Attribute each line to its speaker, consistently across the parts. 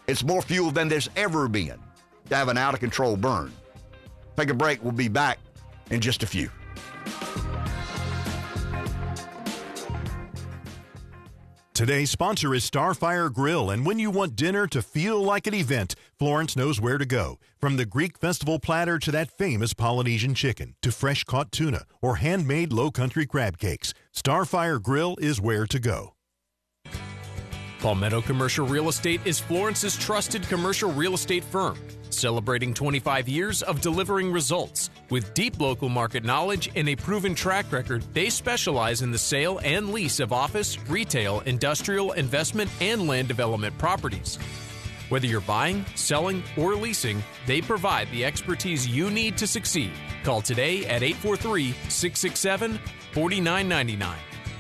Speaker 1: It's more fuel than there's ever been to have an out-of-control burn. Take a break. We'll be back in just a few.
Speaker 2: Today's sponsor is Starfire Grill, and when you want dinner to feel like an event, Florence knows where to go. From the Greek festival platter to that famous Polynesian chicken, to fresh-caught tuna or handmade low-country crab cakes, Starfire Grill is where to go.
Speaker 3: Palmetto Commercial Real Estate is Florence's trusted commercial real estate firm, celebrating 25 years of delivering results. With deep local market knowledge and a proven track record, they specialize in the sale and lease of office, retail, industrial, investment, and land development properties. Whether you're buying, selling, or leasing, they provide the expertise you need to succeed. Call today at 843-667-4999.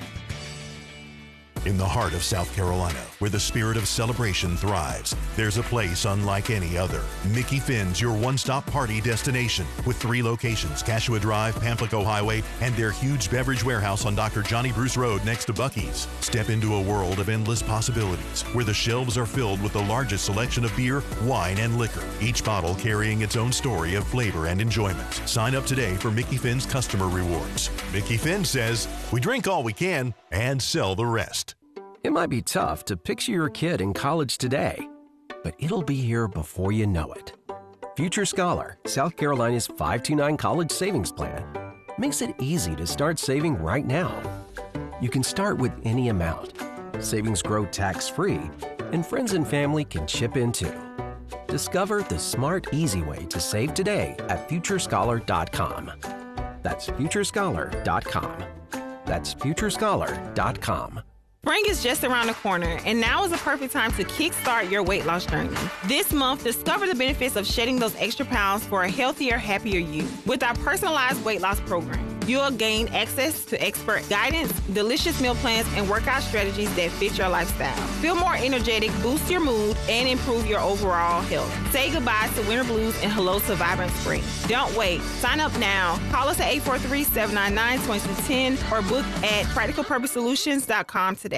Speaker 2: In the heart of South Carolina, where the spirit of celebration thrives, there's a place unlike any other. Mickey Finn's your one-stop party destination with 3 locations, Cashua Drive, Pamplico Highway, and their huge beverage warehouse on Dr. Johnny Bruce Road next to Buc-ee's. Step into a world of endless possibilities where the shelves are filled with the largest selection of beer, wine, and liquor, each bottle carrying its own story of flavor and enjoyment. Sign up today for Mickey Finn's customer rewards. Mickey Finn says, we drink all we can and sell the rest.
Speaker 4: It might be tough to picture your kid in college today, but it'll be here before you know it. Future Scholar, South Carolina's 529 college savings plan, makes it easy to start saving right now. You can start with any amount. Savings grow tax-free, and friends and family can chip in too. Discover the smart, easy way to save today at FutureScholar.com. That's FutureScholar.com. That's FutureScholar.com.
Speaker 5: Spring is just around the corner, and now is the perfect time to kickstart your weight loss journey. This month, discover the benefits of shedding those extra pounds for a healthier, happier you. With our personalized weight loss program, you'll gain access to expert guidance, delicious meal plans, and workout strategies that fit your lifestyle. Feel more energetic, boost your mood, and improve your overall health. Say goodbye to winter blues and hello to vibrant spring. Don't wait. Sign up now. Call us at 843-799-2210 or book at practicalpurposesolutions.com today.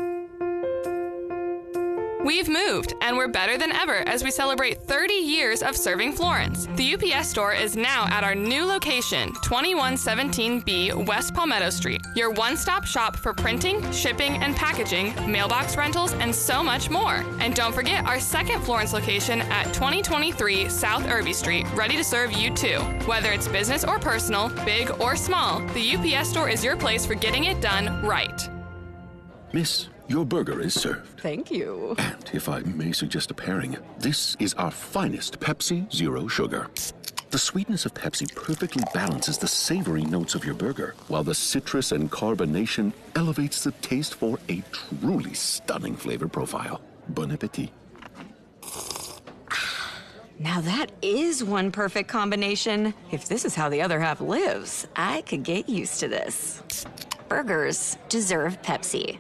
Speaker 6: We've moved, and we're better than ever as we celebrate 30 years of serving Florence. The UPS store is now at our new location, 2117B West Palmetto Street, your one-stop shop for printing, shipping, and packaging, mailbox rentals, and so much more. And don't forget our second Florence location at 2023 South Irby Street, ready to serve you too. Whether it's business or personal, big or small, the UPS store is your place for getting it done right.
Speaker 7: Miss, your burger is served.
Speaker 8: Thank you.
Speaker 7: And if I may suggest a pairing, this is our finest Pepsi Zero Sugar. The sweetness of Pepsi perfectly balances the savory notes of your burger, while the citrus and carbonation elevates the taste for a truly stunning flavor profile. Bon appetit.
Speaker 8: Now that is one perfect combination. If this is how the other half lives, I could get used to this. Burgers deserve Pepsi.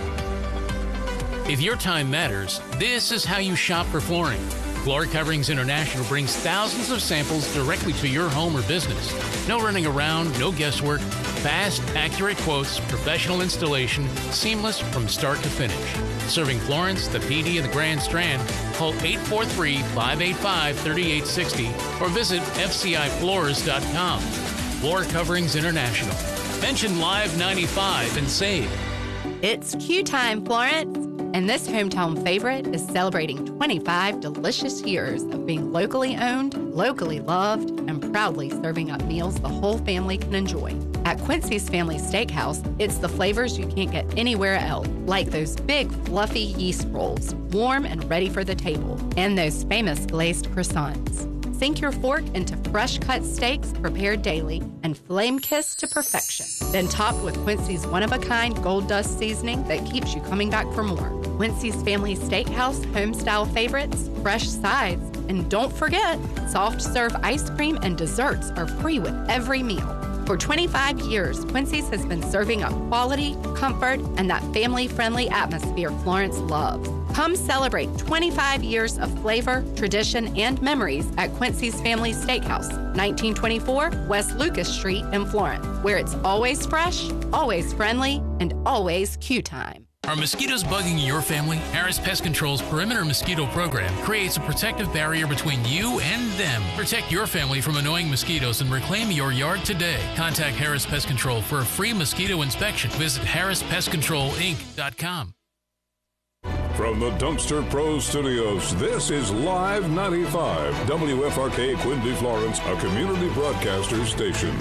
Speaker 9: If your time matters, this is how you shop for flooring. Floor Coverings International brings thousands of samples directly to your home or business. No running around, no guesswork, fast, accurate quotes, professional installation, seamless from start to finish. Serving Florence, the PD, and the Grand Strand, call 843-585-3860 or visit fcifloors.com. Floor Coverings International. Mention Live 95 and save.
Speaker 10: It's Q time, Florence. And this hometown favorite is celebrating 25 delicious years of being locally owned, locally loved, and proudly serving up meals the whole family can enjoy. At Quincy's Family Steakhouse, it's the flavors you can't get anywhere else, like those big, fluffy yeast rolls, warm and ready for the table, and those famous glazed croissants. Sink your fork into fresh-cut steaks prepared daily and flame-kissed to perfection. Then topped with Quincy's one-of-a-kind gold dust seasoning that keeps you coming back for more. Quincy's Family Steakhouse home-style favorites, fresh sides, and don't forget, soft-serve ice cream and desserts are free with every meal. For 25 years, Quincy's has been serving up quality, comfort, and that family-friendly atmosphere Florence loves. Come celebrate 25 years of flavor, tradition, and memories at Quincy's Family Steakhouse, 1924 West Lucas Street in Florence, where it's always fresh, always friendly, and always Q time.
Speaker 9: Are mosquitoes bugging your family? Harris Pest Control's Perimeter Mosquito Program creates a protective barrier between you and them. Protect your family from annoying mosquitoes and reclaim your yard today. Contact Harris Pest Control for a free mosquito inspection. Visit HarrisPestControlInc.com.
Speaker 11: From the Dumpster Pro Studios, this is Live 95, WFRK Quincy, Florence, a community broadcaster station.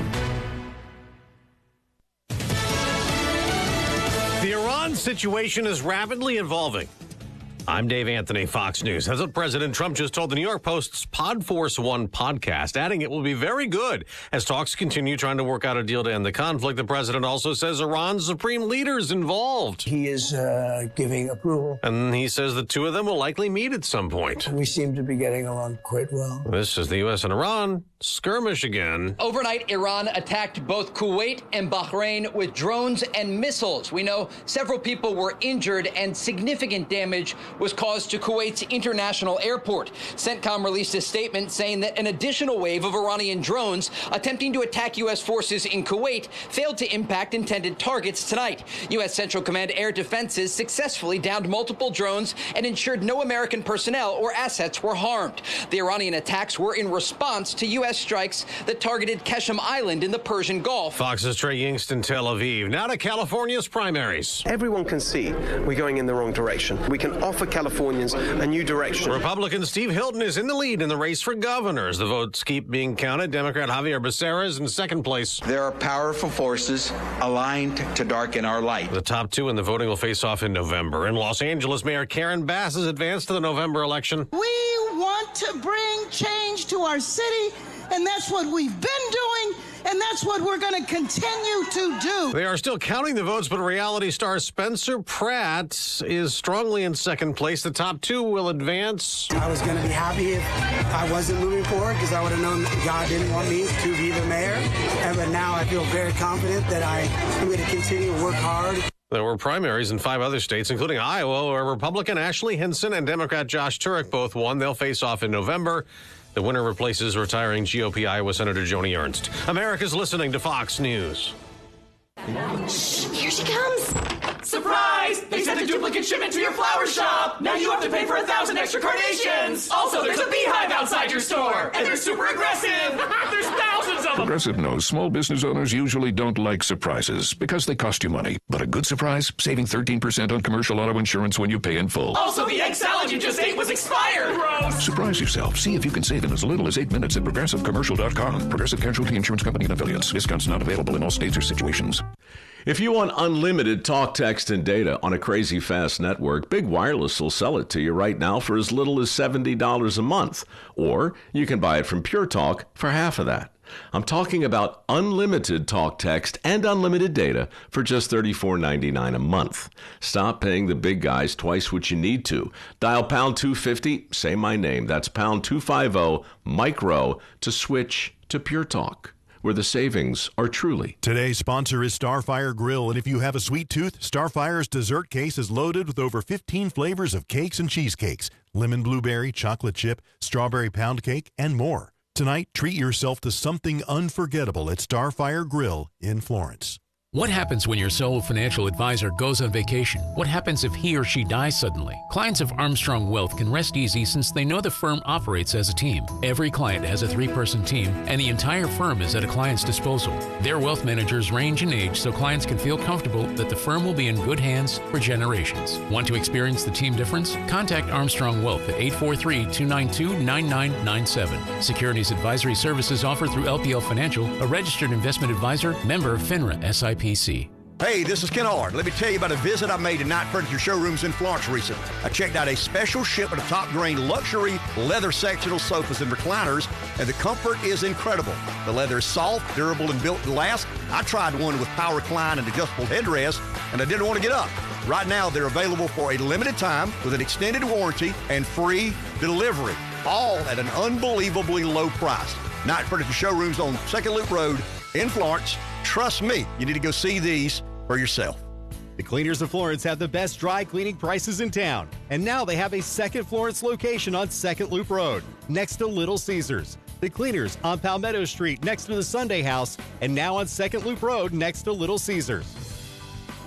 Speaker 12: The Iran situation is rapidly evolving. I'm Dave Anthony, Fox News. As President Trump just told the New York Post's Podforce One podcast, adding it will be very good as talks continue trying to work out a deal to end the conflict. The president also says Iran's supreme leader is involved.
Speaker 13: He is giving approval.
Speaker 12: And he says the two of them will likely meet at some point.
Speaker 13: We seem to be getting along quite well.
Speaker 12: This is the U.S. and Iran skirmish again.
Speaker 14: Overnight, Iran attacked both Kuwait and Bahrain with drones and missiles. We know several people were injured and significant damage was caused to Kuwait's international airport. CENTCOM released a statement saying that an additional wave of Iranian drones attempting to attack U.S. forces in Kuwait failed to impact intended targets tonight. U.S. Central Command Air Defenses successfully downed multiple drones and ensured no American personnel or assets were harmed. The Iranian attacks were in response to U.S. strikes that targeted Keshem Island in the Persian Gulf.
Speaker 12: Fox's Trey Yingst in Tel Aviv. Now to California's primaries.
Speaker 15: Everyone can see we're going in the wrong direction. We can offer Californians a new direction.
Speaker 12: Republican Steve Hilton is in the lead in the race for governors. The votes keep being counted. Democrat Javier Becerra is in second place.
Speaker 16: There are powerful forces aligned to darken our light.
Speaker 12: The top two in the voting will face off in November. In Los Angeles, Mayor Karen Bass has advanced to the November election.
Speaker 17: We want to bring change to our city, and that's what we've been doing, and that's what we're going to continue to do.
Speaker 12: They are still counting the votes, but reality star Spencer Pratt is strongly in second place. The top two will advance.
Speaker 18: I was going to be happy if I wasn't moving forward because I would have known that God didn't want me to be the mayor. But now I feel very confident that I'm going to continue to work hard.
Speaker 12: There were primaries in 5 other states, including Iowa, where Republican Ashley Hinson and Democrat Josh Turek both won. They'll face off in November. The winner replaces retiring GOP Iowa Senator Joni Ernst. America's listening to Fox News.
Speaker 19: Shh, here she comes. Surprise! They sent a duplicate shipment to your flower shop. Now you have to pay for 1,000 extra carnations. Also, there's a beehive outside your store. And they're super aggressive. There's thousands of them.
Speaker 11: Progressive knows small business owners usually don't like surprises because they cost you money. But a good surprise, saving 13% on commercial auto insurance when you pay in full.
Speaker 19: Also, the egg salad you just ate was expired. Gross.
Speaker 11: Surprise yourself. See if you can save in as little as 8 minutes at ProgressiveCommercial.com. Progressive Casualty Insurance Company and Affiliates. Discounts not available in all states or situations.
Speaker 20: If you want unlimited talk, text, and data on a crazy fast network, Big Wireless will sell it to you right now for as little as $70 a month. Or you can buy it from Pure Talk for half of that. I'm talking about unlimited talk, text, and unlimited data for just $34.99 a month. Stop paying the big guys twice what you need to. Dial pound 250, say my name. That's pound 250, micro, to switch to Pure Talk, where the savings are truly.
Speaker 2: Today's sponsor is Starfire Grill, and if you have a sweet tooth, Starfire's dessert case is loaded with over 15 flavors of cakes and cheesecakes, lemon blueberry, chocolate chip, strawberry pound cake, and more. Tonight, treat yourself to something unforgettable at Starfire Grill in Florence.
Speaker 9: What happens when your sole financial advisor goes on vacation? What happens if he or she dies suddenly? Clients of Armstrong Wealth can rest easy since they know the firm operates as a team. Every client has a 3-person team, and the entire firm is at a client's disposal. Their wealth managers range in age so clients can feel comfortable that the firm will be in good hands for generations. Want to experience the team difference? Contact Armstrong Wealth at 843-292-9997. Securities advisory services offered through LPL Financial, a registered investment advisor, member of FINRA SIPC.
Speaker 1: Hey, this is Ken Hard. Let me tell you about a visit I made to Knight Furniture Showrooms in Florence recently. I checked out a special shipment of top-grain luxury leather sectional sofas and recliners, and the comfort is incredible. The leather is soft, durable, and built to last. I tried one with power recline and adjustable headrest, and I didn't want to get up. Right now, they're available for a limited time with an extended warranty and free delivery, all at an unbelievably low price. Knight Furniture Showrooms on 2nd Loop Road in Florence. Trust me, you need to go see these for yourself.
Speaker 21: The Cleaners of Florence have the best dry cleaning prices in town. And now they have a second Florence location on 2nd Loop Road, next to Little Caesars. The Cleaners on Palmetto Street, next to the Sunday House, and now on 2nd Loop Road, next to Little Caesars.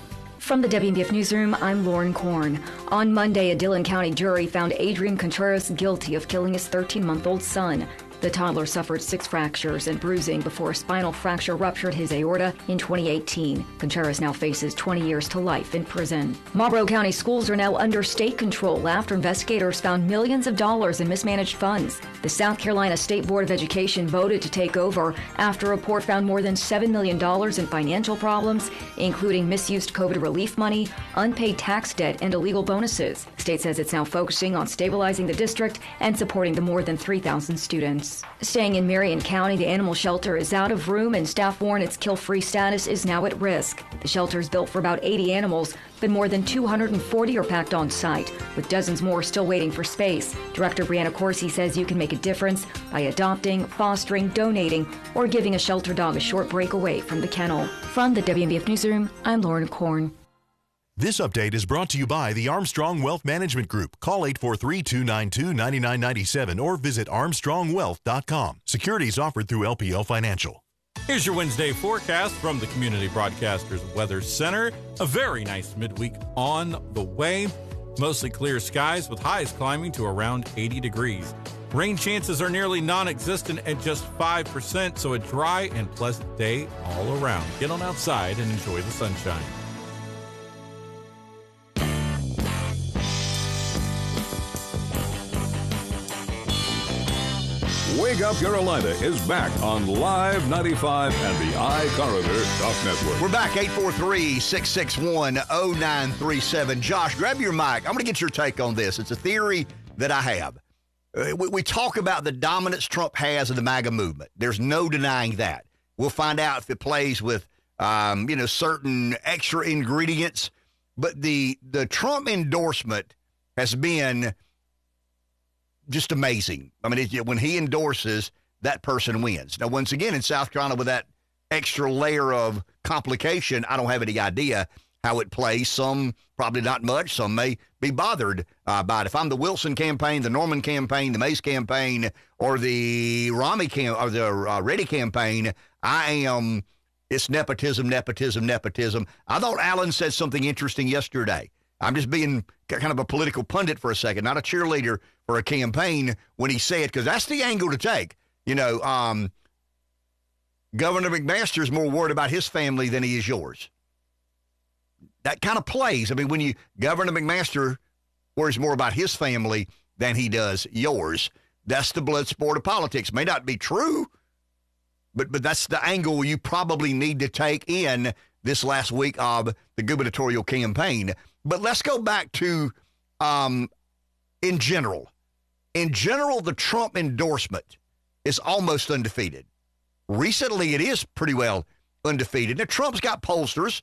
Speaker 3: From the WNBF Newsroom, I'm Lauren Korn. On Monday, a Dillon County jury found Adrian Contreras guilty of killing his 13-month-old son. The toddler suffered 6 fractures and bruising before a spinal fracture ruptured his aorta in 2018. Contreras now faces 20 years to life in prison. Marlboro County schools are now under state control after investigators found millions of dollars in mismanaged funds. The South Carolina State Board of Education voted to take over after a report found more than $7 million in financial problems, including misused COVID relief money, unpaid tax debt, and illegal bonuses. The state says it's now focusing on stabilizing the district and supporting the more than 3,000 students. Staying in Marion County, the animal shelter is out of room and staff warn its kill-free status is now at risk. The shelter is built for about 80 animals, but more than 240 are packed on site, with dozens more still waiting for space. Director Brianna Corsi says you can make a difference by adopting, fostering, donating, or giving a shelter dog a short break away from the kennel. From the WNBF Newsroom, I'm Lauren Korn.
Speaker 2: This update is brought to you by the Armstrong Wealth Management Group. Call 843-292-9997 or visit armstrongwealth.com. Securities offered through LPL Financial.
Speaker 22: Here's your Wednesday forecast from the Community Broadcasters Weather Center. A very nice midweek on the way. Mostly clear skies with highs climbing to around 80 degrees. Rain chances are nearly non-existent at just 5%, so a dry and pleasant day all around. Get on outside and enjoy the sunshine.
Speaker 11: Wake Up Carolina is back on Live 95 and the iCorridor Talk Network.
Speaker 1: We're back, 843-661-0937. Josh, grab your mic. I'm going to get your take on this. It's a theory that I have. We talk about the dominance Trump has in the MAGA movement. There's no denying that. We'll find out if it plays with, certain extra ingredients. But the Trump endorsement has been just amazing. I mean, when he endorses, that person wins. Now, once again, in South Carolina, with that extra layer of complication, I don't have any idea how it plays. Some probably not much. Some may be bothered by it. If I'm the Wilson campaign, the Norman campaign, the Mace campaign, or the Reddy campaign, I am. It's nepotism. I thought Alan said something interesting yesterday. I'm just being kind of a political pundit for a second, not a cheerleader for a campaign, when he said, because that's the angle to take. Governor McMaster is more worried about his family than he is yours. That kind of plays. I mean, Governor McMaster worries more about his family than he does yours. That's the blood sport of politics. May not be true, but that's the angle you probably need to take in this last week of the gubernatorial campaign. But let's go back to, in general. In general, the Trump endorsement is almost undefeated. Recently, it is pretty well undefeated. Now, Trump's got pollsters,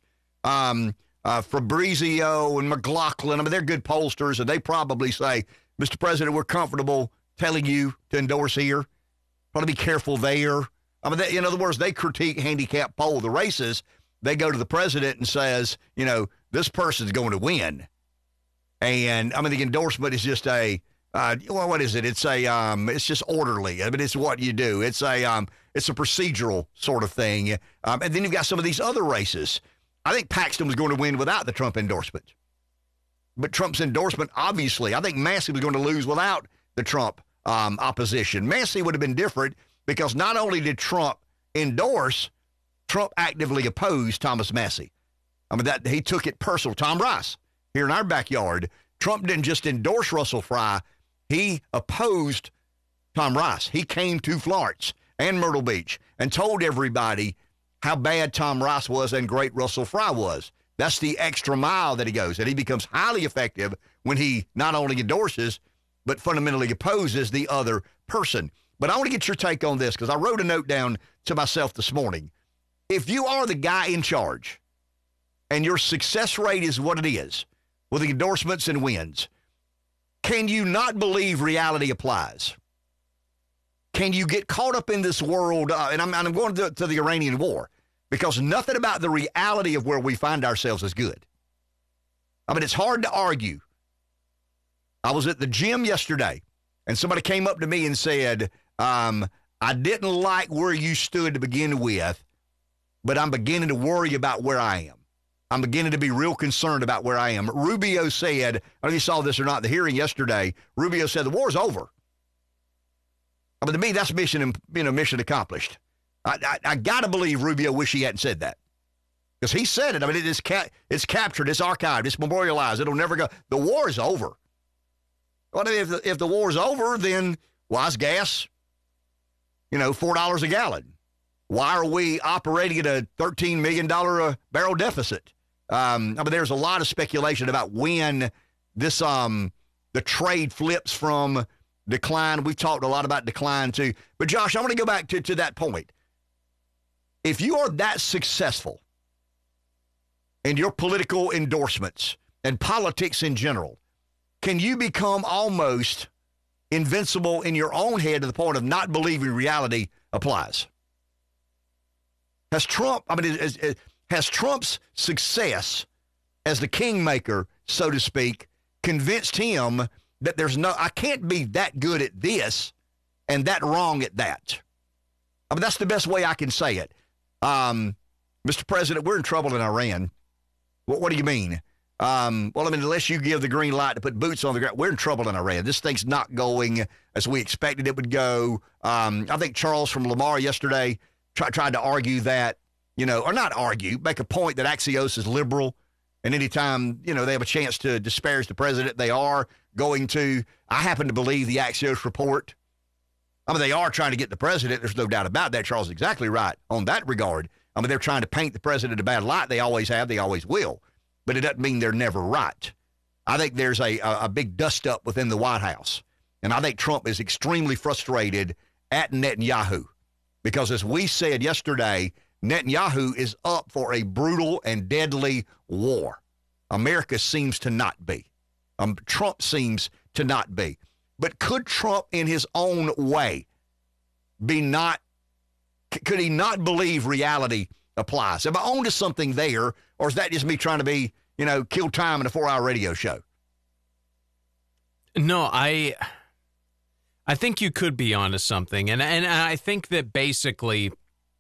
Speaker 1: Fabrizio and McLaughlin. I mean, they're good pollsters, and they probably say, Mr. President, we're comfortable telling you to endorse here. Probably be careful there. I mean, in other words, they critique handicap poll the races. They go to the president and says, this person's going to win. And, I mean, the endorsement is just what is it? It's it's just orderly. I mean, it's what you do. It's a procedural sort of thing. And then you've got some of these other races. I think Paxton was going to win without the Trump endorsement. But Trump's endorsement, obviously, I think Massey was going to lose without the Trump opposition. Massey would have been different because not only did Trump endorse, Trump actively opposed Thomas Massey. I mean, that he took it personal. Tom Rice, here in our backyard, Trump didn't just endorse Russell Fry. He opposed Tom Rice. He came to Florence and Myrtle Beach and told everybody how bad Tom Rice was and great Russell Fry was. That's the extra mile that he goes. And he becomes highly effective when he not only endorses, but fundamentally opposes the other person. But I want to get your take on this because I wrote a note down to myself this morning. If you are the guy in charge and your success rate is what it is with the endorsements and wins, can you not believe reality applies? Can you get caught up in this world? And I'm going to the Iranian war because nothing about the reality of where we find ourselves is good. I mean, it's hard to argue. I was at the gym yesterday, and somebody came up to me and said, I didn't like where you stood to begin with, but I'm beginning to worry about where I am. I'm beginning to be real concerned about where I am. Rubio said, I don't know if you saw this or not, the hearing yesterday, Rubio said the war's over. I mean, to me, that's mission accomplished. I got to believe Rubio wish he hadn't said that. Because he said it. I mean, it's captured, it's archived, it's memorialized. It'll never go. The war is over. Well, if the war's over, then why is gas, $4 a gallon? Why are we operating at a $13 million a barrel deficit? I mean, there's a lot of speculation about when this the trade flips from decline. We've talked a lot about decline too. But Josh, I want to go back to that point. If you are that successful in your political endorsements and politics in general, can you become almost invincible in your own head to the point of not believing reality applies? Has Trump's success as the kingmaker, so to speak, convinced him that I can't be that good at this and that wrong at that? I mean, that's the best way I can say it. Mr. President, we're in trouble in Iran. What do you mean? Unless you give the green light to put boots on the ground, we're in trouble in Iran. This thing's not going as we expected it would go. I think Charles from Lamar yesterday tried to argue that, or not argue, make a point that Axios is liberal. And anytime, they have a chance to disparage the president, they are going to. I happen to believe the Axios report. I mean, they are trying to get the president. There's no doubt about that. Charles is exactly right on that regard. I mean, they're trying to paint the president in a bad light. They always have. They always will. But it doesn't mean they're never right. I think there's a big dust-up within the White House. And I think Trump is extremely frustrated at Netanyahu. Because as we said yesterday, Netanyahu is up for a brutal and deadly war. America seems to not be. Trump seems to not be. But could Trump in his own way could he not believe reality applies? Am I on to something there, or is that just me trying to be, kill time in a 4-hour radio show?
Speaker 4: No, I think you could be onto something. And I think that basically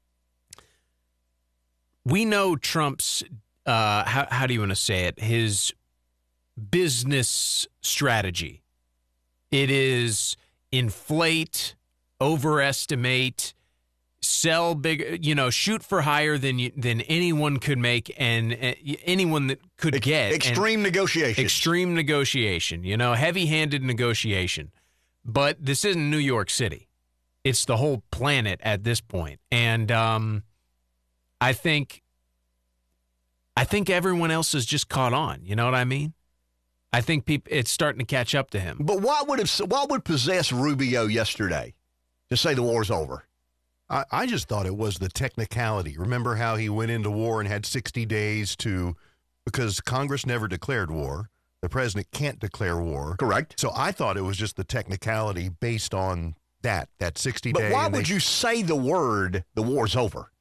Speaker 4: we know Trump's, how do you want to say it, his business strategy. It is inflate, overestimate, sell big, shoot for higher than anyone could make and anyone that could get.
Speaker 1: Extreme negotiation.
Speaker 4: Extreme negotiation, heavy-handed negotiation. But this isn't New York City. It's the whole planet at this point. And I think everyone else has just caught on. You know what I mean? I think it's starting to catch up to him.
Speaker 1: But what would possess Rubio yesterday to say the war's over?
Speaker 2: I just thought it was the technicality. Remember how he went into war and had 60 days because Congress never declared war. The president can't declare war.
Speaker 1: Correct.
Speaker 2: So I thought it was just the technicality based on that 60 days.
Speaker 1: But why would you say the war's over?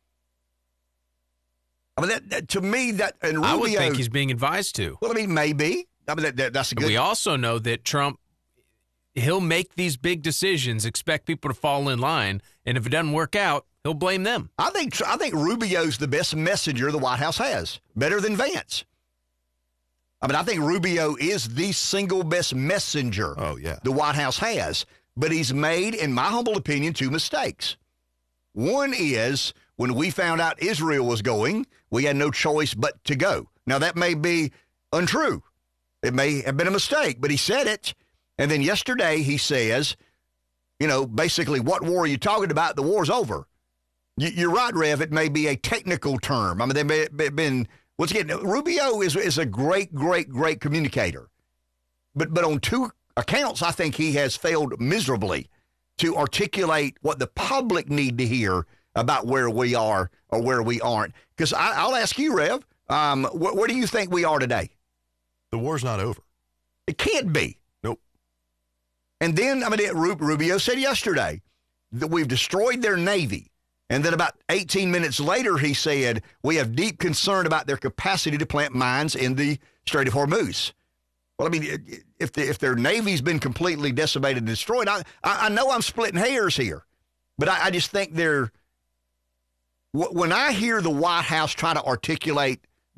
Speaker 1: I mean, that to me, and Rubio,
Speaker 4: I would think he's being advised to.
Speaker 1: Well, I mean, maybe. I mean, that's a good.
Speaker 4: We also know that Trump, he'll make these big decisions, expect people to fall in line, and if it doesn't work out, he'll blame them.
Speaker 1: I think Rubio's the best messenger the White House has, better than Vance. I mean, I think Rubio is the single best messenger the White House has. But he's made, in my humble opinion, 2 mistakes. One is when we found out Israel was going, we had no choice but to go. Now, that may be untrue. It may have been a mistake, but he said it. And then yesterday he says, basically, what war are you talking about? The war's over. You're right, Rev. It may be a technical term. I mean, they may have been, once again, Rubio is a great, great, great communicator. But on 2 accounts, I think he has failed miserably to articulate what the public need to hear about where we are or where we aren't. Because I'll ask you, Rev, where do you think we are today?
Speaker 2: The war's not over.
Speaker 1: It can't be.
Speaker 2: Nope.
Speaker 1: And then, Rubio said yesterday that we've destroyed their Navy. And then about 18 minutes later, he said, we have deep concern about their capacity to plant mines in the Strait of Hormuz. Well, I mean, if their Navy's been completely decimated and destroyed, I know I'm splitting hairs here, but I just think when I hear the White House try to articulate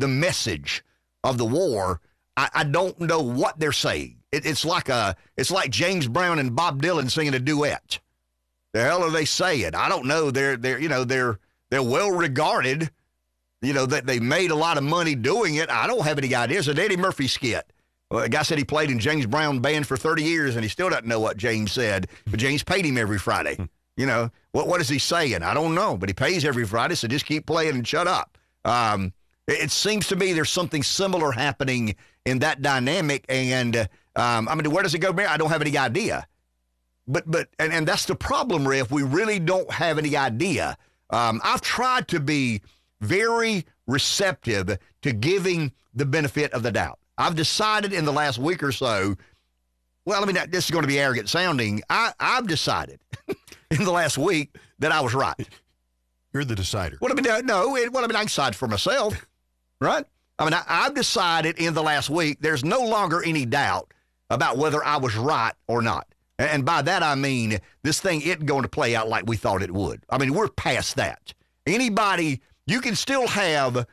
Speaker 1: the message of the war, I don't know what they're saying. It's like James Brown and Bob Dylan singing a duet. The hell are they saying? I don't know. They're well regarded. That they made a lot of money doing it. I don't have any idea. It's an Eddie Murphy skit. Well, a guy said he played in James Brown band for 30 years, and he still doesn't know what James said. But James paid him every Friday. What is he saying? I don't know. But he pays every Friday, so just keep playing and shut up. It seems to me there's something similar happening in that dynamic. And, where does it go? I don't have any idea. But that's the problem, Riff. We really don't have any idea. I've tried to be very receptive to giving the benefit of the doubt. I've decided in the last week or so, this is going to be arrogant sounding. I've decided in the last week that I was right.
Speaker 2: You're the decider.
Speaker 1: I can decide for myself, right? I've decided in the last week there's no longer any doubt about whether I was right or not. And by that, I mean this thing isn't going to play out like we thought it would. We're past that. Anybody, you can still have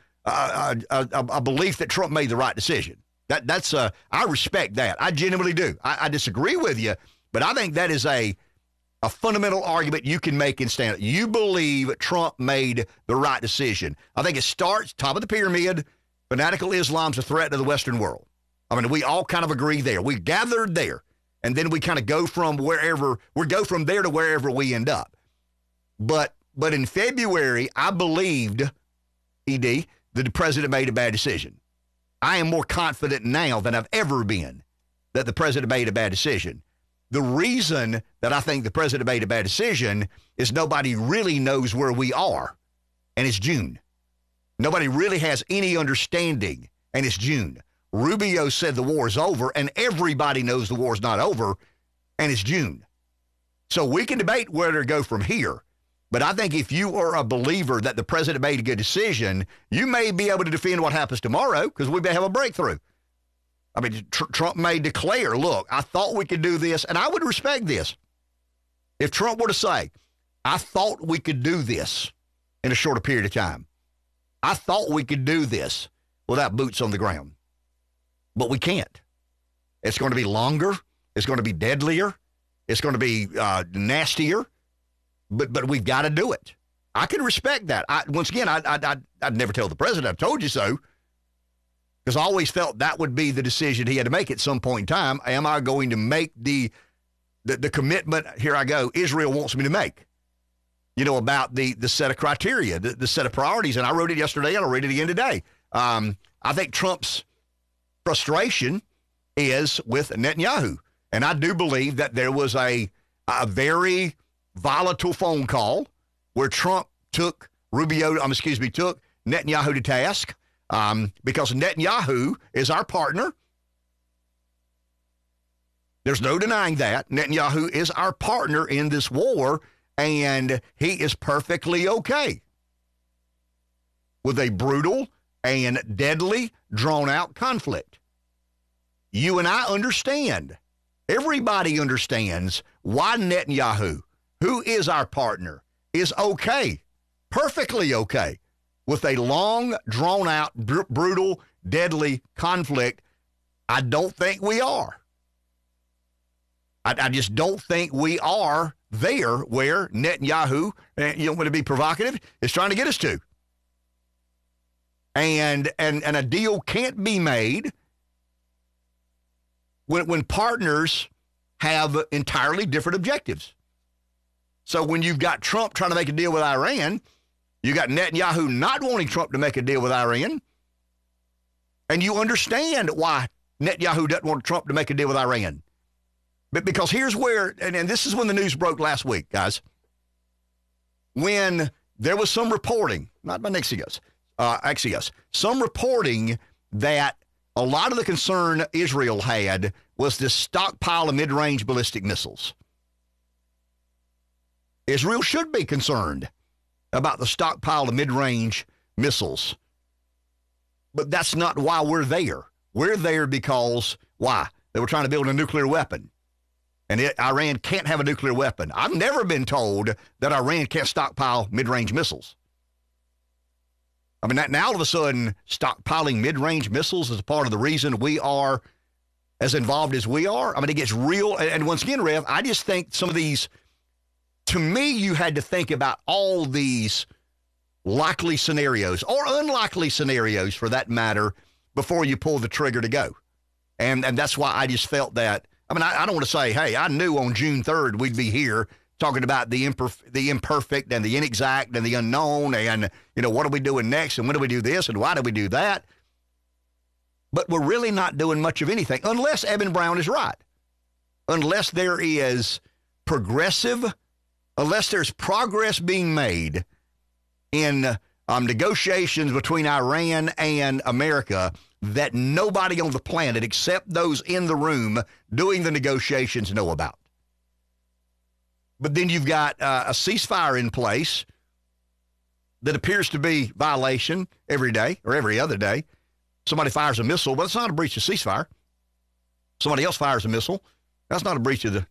Speaker 1: a belief that Trump made the right decision. I respect that. I genuinely do. I disagree with you, but I think that is a fundamental argument you can make and stand. You believe Trump made the right decision. I think it starts top of the pyramid. Fanatical Islam's a threat to the Western world. We all kind of agree there. We gathered there, and then we kind of go from there to wherever we end up. But in February, I believed, ED, that the president made a bad decision. I am more confident now than I've ever been that the president made a bad decision. The reason that I think the president made a bad decision is nobody really knows where we are, and it's June. Nobody really has any understanding, and it's June. Rubio said the war is over, and everybody knows the war is not over, and it's June. So we can debate where to go from here, but I think if you are a believer that the president made a good decision, you may be able to defend what happens tomorrow because we may have a breakthrough. Trump may declare, look, I thought we could do this, and I would respect this. If Trump were to say, I thought we could do this in a shorter period of time. I thought we could do this without boots on the ground. But we can't. It's going to be longer. It's going to be deadlier. It's going to be nastier. But we've got to do it. I can respect that. I'd never tell the president I've told you so. Because I always felt that would be the decision he had to make at some point in time. Am I going to make the commitment, here I go, Israel wants me to make? About the set of criteria, the set of priorities. And I wrote it yesterday, and I'll read it again today. I think Trump's frustration is with Netanyahu. And I do believe that there was a very volatile phone call where Trump took Netanyahu to task. Because Netanyahu is our partner. There's no denying that. Netanyahu is our partner in this war, and he is perfectly okay with a brutal and deadly, drawn-out conflict. You and I understand. Everybody understands why Netanyahu, who is our partner, is okay, perfectly okay, with a long, drawn-out, brutal, deadly conflict. I don't think we are. I just don't think we are there where Netanyahu, you don't want to be provocative, is trying to get us to. And a deal can't be made when partners have entirely different objectives. So when you've got Trump trying to make a deal with Iran, you got Netanyahu not wanting Trump to make a deal with Iran, and you understand why Netanyahu doesn't want Trump to make a deal with Iran. But because here's where, and this is when the news broke last week, guys, when there was some reporting, not by Axios, some reporting that a lot of the concern Israel had was this stockpile of mid-range ballistic missiles. Israel should be concerned about the stockpile of mid-range missiles. But that's not why we're there. We're there because, why? They were trying to build a nuclear weapon. And Iran can't have a nuclear weapon. I've never been told that Iran can't stockpile mid-range missiles. I mean, now all of a sudden, stockpiling mid-range missiles is a part of the reason we are as involved as we are. I mean, it gets real. And once again, Rev, I just think some of these, to me, you had to think about all these likely scenarios or unlikely scenarios, for that matter, before you pull the trigger to go. And that's why I just felt that. I mean, I don't want to say, hey, I knew on June 3rd we'd be here talking about the imperfect and the inexact and the unknown and, what are we doing next and when do we do this and why do we do that? But we're really not doing much of anything unless Evan Brown is right. Unless there is unless there's progress being made in negotiations between Iran and America that nobody on the planet except those in the room doing the negotiations know about. But then you've got a ceasefire in place that appears to be violation every day or every other day. Somebody fires a missile, but it's not a breach of ceasefire. Somebody else fires a missile. That's not a breach of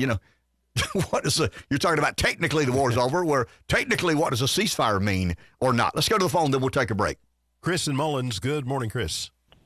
Speaker 1: you're talking about technically the war's over, where technically what does a ceasefire mean or not? Let's go to the phone, then we'll take a break.
Speaker 2: Chris and Mullins, good morning, Chris.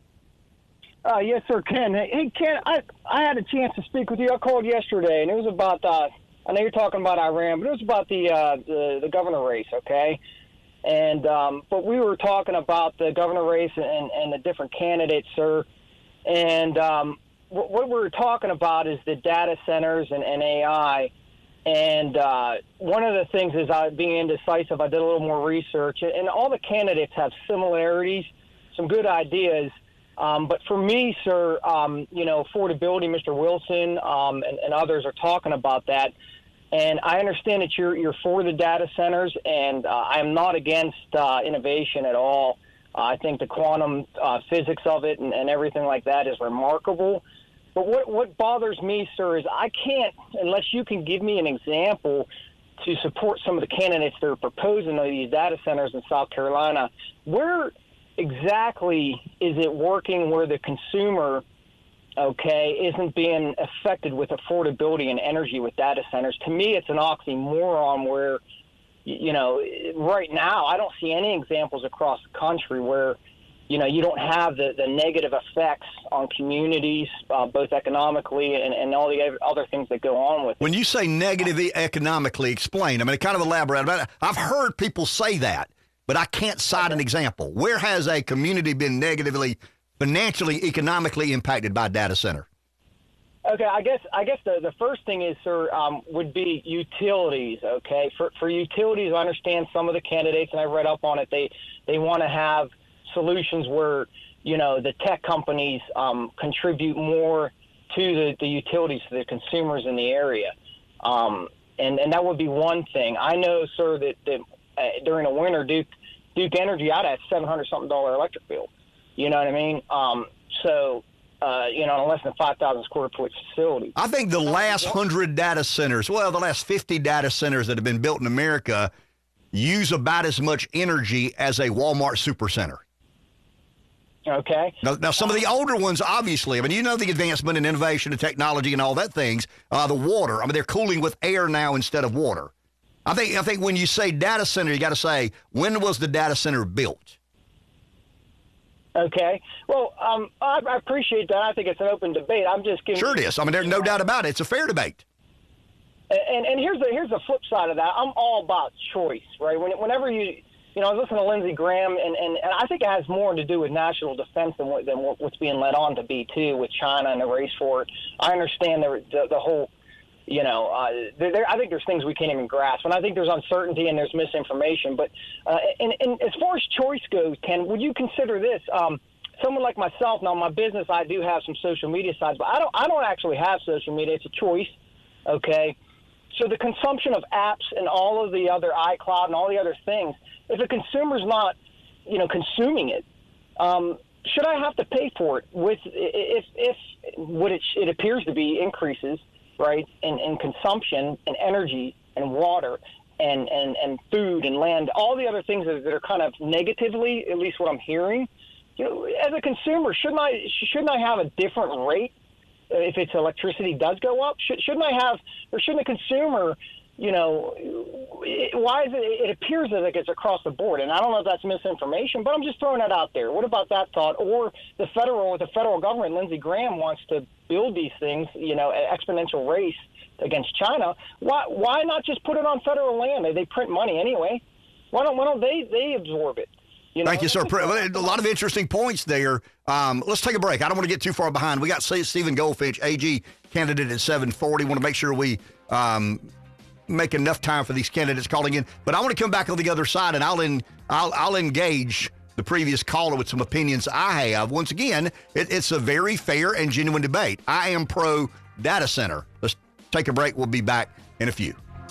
Speaker 5: Yes, sir, Ken. Hey, Ken, I had a chance to speak with you. I called yesterday, and it was about, I know you're talking about Iran, but it was about the governor race, okay? And but we were talking about the governor race and the different candidates, sir. And what we were talking about is the data centers and AI. And one of the things is being indecisive. I did a little more research, and all the candidates have similarities, some good ideas. But for me, sir, affordability, Mr. Wilson and others are talking about that. And I understand that you're for the data centers, and I'm not against innovation at all. I think the quantum physics of it and everything like that is remarkable. But what bothers me, sir, is I can't, unless you can give me an example to support some of the candidates that are proposing these data centers in South Carolina, where exactly is it working where the consumer, isn't being affected with affordability and energy with data centers? To me, it's an oxymoron where, right now I don't see any examples across the country where, you don't have the negative effects on communities, both economically and all the other things that go on with it.
Speaker 1: When you say negative economically, explain. I mean, kind of elaborate about it. I've heard people say that, but I can't cite an example. Where has a community been negatively, financially, economically impacted by a data center?
Speaker 5: Okay, I guess the first thing is, sir, would be utilities. Okay, for utilities, I understand some of the candidates, and I read up on it. They want to have solutions where the tech companies contribute more to the utilities, to the consumers in the area, and that would be one thing. I know, sir, that during the winter, Duke Energy, I'd have $700-something electric bill. You know what I mean? On less than 5,000 square foot facility.
Speaker 1: I think the last 100 data centers, the last 50 data centers that have been built in America use about as much energy as a Walmart supercenter.
Speaker 5: Okay.
Speaker 1: Now, some of the older ones, obviously, the advancement in innovation and technology and all that things, the water, they're cooling with air now instead of water. I think when you say data center, you got to say, when was the data center built?
Speaker 5: Okay. Well, I appreciate that. I think it's an open debate. I'm just giving.
Speaker 1: Sure it is. There's no doubt about it. It's a fair debate.
Speaker 5: And here's the flip side of that. I'm all about choice, right? Whenever I was listening to Lindsey Graham, and I think it has more to do with national defense than what's being led on to be, too, with China and the race for it. I understand the whole, I think there's things we can't even grasp. And I think there's uncertainty and there's misinformation. But and as far as choice goes, Ken, would you consider this? Someone like myself, now my business, I do have some social media sites, but I don't actually have social media. It's a choice, okay? So the consumption of apps and all of the other iCloud and all the other things, if a consumer's not, consuming it, should I have to pay for it if what it appears to be increases, right, in consumption and energy and water and food and land, all the other things that are kind of negatively, at least what I'm hearing, as a consumer, shouldn't I have a different rate if its electricity does go up? Shouldn't a consumer why is it appears as if it's across the board, and I don't know if that's misinformation, but I'm just throwing it out there. What about that thought? Or the federal government, Lindsey Graham wants to build these things, an exponential race against China. Why not just put it on federal land? They print money anyway. Why don't they absorb it?
Speaker 1: Thank you, sir. A lot of interesting points there. Let's take a break. I don't want to get too far behind. We got Stephen Goldfinch, AG candidate at 7:40. Want to make sure we make enough time for these candidates calling in. But I want to come back on the other side, and I'll engage the previous caller with some opinions I have. Once again, it's a very fair and genuine debate. I am pro data center. Let's take a break. We'll be back in a few.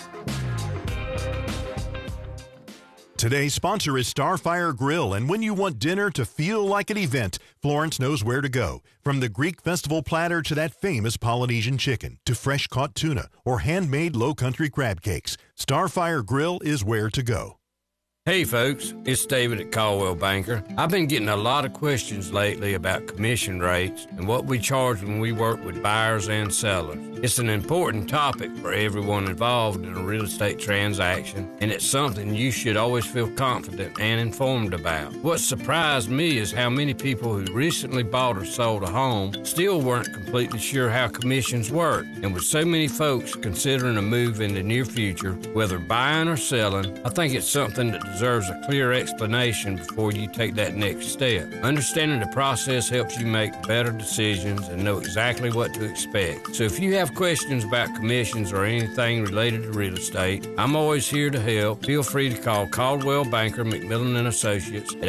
Speaker 2: Today's sponsor is Starfire Grill, and when you want dinner to feel like an event, Florence knows where to go. From the Greek festival platter to that famous Polynesian chicken, to fresh-caught tuna or handmade low-country crab cakes, Starfire Grill is where to go.
Speaker 6: Hey folks, it's David at Caldwell Banker. I've been getting a lot of questions lately about commission rates and what we charge when we work with buyers and sellers. It's an important topic for everyone involved in a real estate transaction, and it's something you should always feel confident and informed about. What surprised me is how many people who recently bought or sold a home still weren't completely sure how commissions work. And with so many folks considering a move in the near future, whether buying or selling, I think it's something that deserves a clear explanation before you take that next step. Understanding the process helps you make better decisions and know exactly what to expect. So if you have questions about commissions or anything related to real estate, I'm always here to help. Feel free to call Caldwell Banker McMillan & Associates at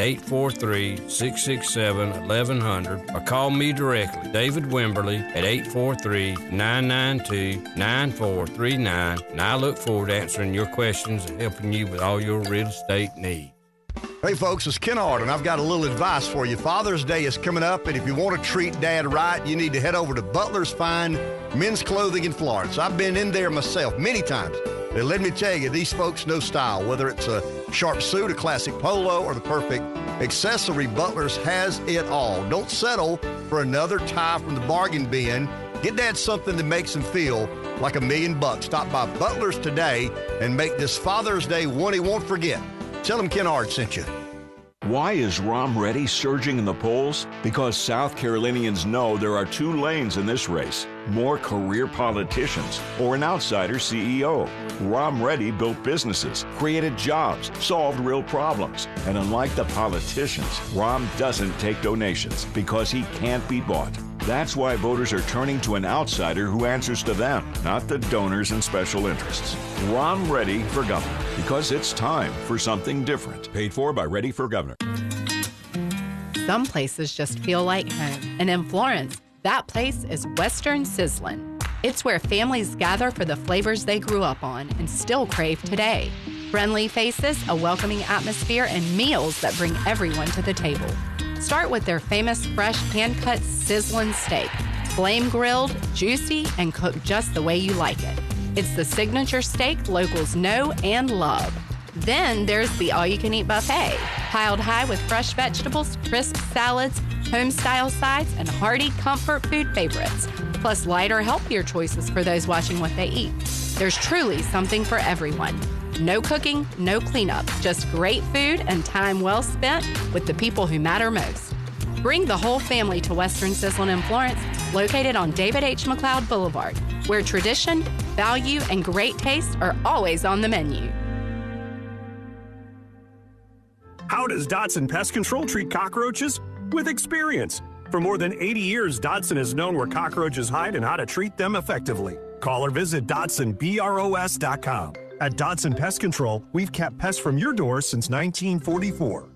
Speaker 6: 843-667-1100 or call me directly, David Wimberly, at 843-992-9439, and I look forward to answering your questions and helping you with all your real estate need.
Speaker 1: Hey folks, it's Kennard, and I've got a little advice for you. Father's Day is coming up, and if you want to treat Dad right, you need to head over to Butler's Fine Men's Clothing in Florence. I've been in there myself many times. And let me tell you, these folks know style. Whether it's a sharp suit, a classic polo, or the perfect accessory, Butler's has it all. Don't settle for another tie from the bargain bin. Get Dad something that makes him feel like $1 million. Stop by Butler's today and make this Father's Day one he won't forget. Tell him Kennard sent you.
Speaker 7: Why is Rom Ready surging in the polls? Because South Carolinians know there are two lanes in this race: more career politicians or an outsider CEO. Rom Ready built businesses, created jobs, solved real problems. And unlike the politicians, Rom doesn't take donations because he can't be bought. That's why voters are turning to an outsider who answers to them, not the donors and special interests. Rom Ready for Governor, because it's time for something different. Paid for by Ready for Governor.
Speaker 10: Some places just feel like home. And in Florence, that place is Western Sizzlin'. It's where families gather for the flavors they grew up on and still crave today. Friendly faces, a welcoming atmosphere, and meals that bring everyone to the table. Start with their famous fresh hand-cut sizzling steak. Flame grilled, juicy, and cooked just the way you like it. It's the signature steak locals know and love. Then there's the all-you-can-eat buffet, piled high with fresh vegetables, crisp salads, home-style sides, and hearty comfort food favorites, plus lighter, healthier choices for those watching what they eat. There's truly something for everyone. No cooking, no cleanup, just great food and time well spent with the people who matter most. Bring the whole family to Western Sizzlin' in Florence, located on David H. McLeod Boulevard, where tradition, value, and great taste are always on the menu.
Speaker 23: How does Dotson Pest Control treat cockroaches? With experience. For more than 80 years, Dotson has known where cockroaches hide and how to treat them effectively. Call or visit DotsonBROS.com. At Dotson Pest Control, we've kept pests from your door since 1944.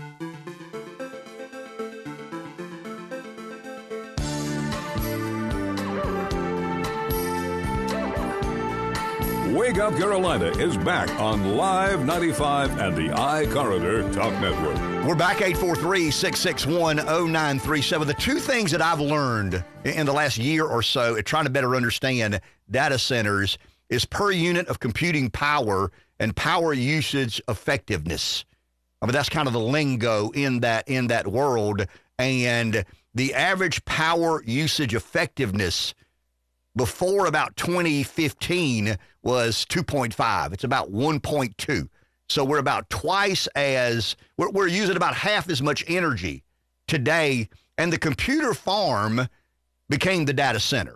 Speaker 11: Wake Up Carolina is back on Live 95 and the iCorridor Talk Network.
Speaker 1: We're back, 843-661-0937. The two things that I've learned in the last year or so at trying to better understand data centers is per unit of computing power and power usage effectiveness. I mean, that's kind of the lingo in that world. And the average power usage effectiveness before about 2015 was 2.5. It's about 1.2. So we're about twice as, we're using about half as much energy today. And the computer farm became the data center.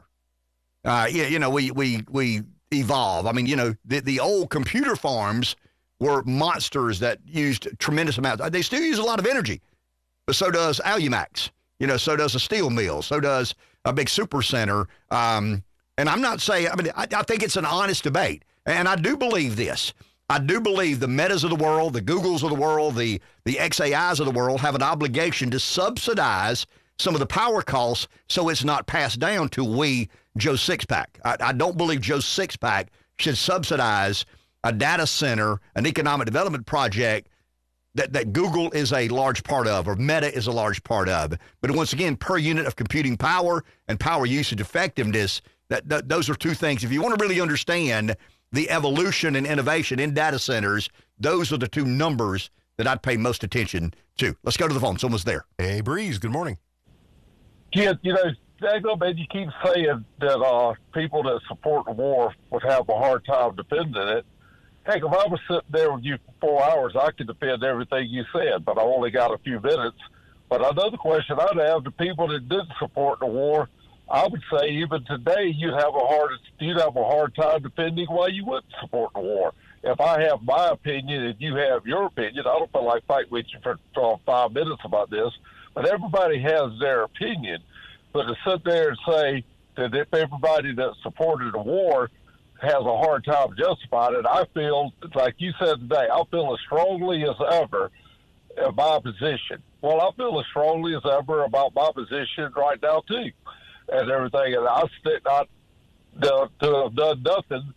Speaker 1: We evolve. I mean, the old computer farms were monsters that used tremendous amounts. They still use a lot of energy, but so does Alumax. So does a steel mill. So does a big super center. And I'm not saying, I think it's an honest debate. And I do believe this. I do believe the Metas of the world, the Googles of the world, the XAIs of the world have an obligation to subsidize some of the power costs so it's not passed down to Joe Sixpack. I don't believe Joe Sixpack should subsidize a data center, an economic development project that Google is a large part of, or Meta is a large part of. But once again, per unit of computing power and power usage effectiveness, those are two things. If you want to really understand the evolution and innovation in data centers, those are the two numbers that I'd pay most attention to. Let's go to the phone. Someone's there.
Speaker 8: Hey, Breeze, good morning.
Speaker 13: Kid, man, you keep saying that people that support the war would have a hard time defending it. Heck, if I was sitting there with you for 4 hours, I could defend everything you said, but I only got a few minutes. But another question I'd have, the people that didn't support the war, I would say even today you'd have a hard time defending why you wouldn't support the war. If I have my opinion and you have your opinion, I don't feel like fighting with you for 5 minutes about this, but everybody has their opinion. But to sit there and say that if everybody that supported the war has a hard time justifying it, I feel, like you said today, I feel as strongly as ever in my position. Well, I feel as strongly as ever about my position right now, too, and everything. And I stick not to have done nothing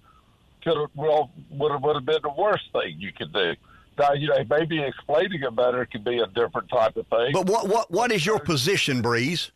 Speaker 13: would have been the worst thing you could do. Now, maybe explaining it better could be a different type of thing.
Speaker 1: But what is your position, Breeze?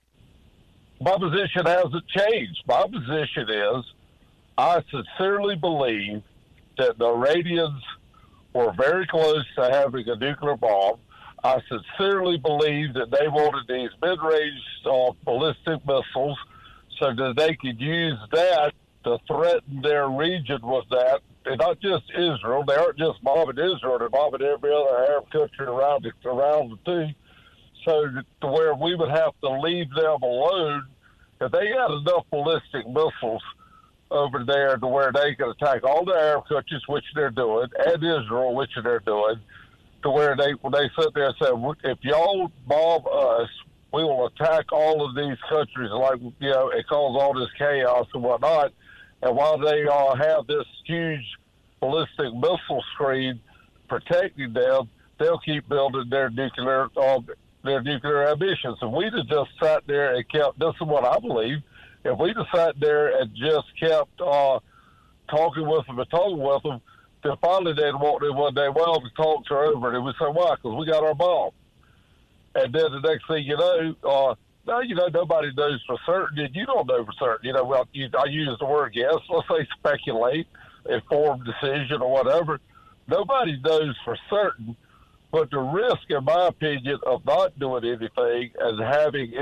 Speaker 13: My position hasn't changed. My position is I sincerely believe that the Iranians were very close to having a nuclear bomb. I sincerely believe that they wanted these mid-range ballistic missiles so that they could use that to threaten their region with that. And not just Israel. They aren't just bombing Israel. They're bombing every other Arab country around the too. So to where we would have to leave them alone. If they had enough ballistic missiles over there to where they could attack all the Arab countries, which they're doing, and Israel, which they're doing, to where when they sit there and say, if y'all bomb us, we will attack all of these countries, it cause all this chaos and whatnot. And while they have this huge ballistic missile screen protecting them, they'll keep building their nuclear ambitions. And we'd have just sat there and kept, this is what I believe, if we'd have sat there and just kept talking with them, then finally they'd walk in one day, well, the talks are over. And they would say, why? Because we got our bomb. And then the next thing you know, nobody knows for certain, and you don't know for certain. I use the word guess. Let's say speculate, informed decision, or whatever. Nobody knows for certain. But the risk, in my opinion, of not doing anything and having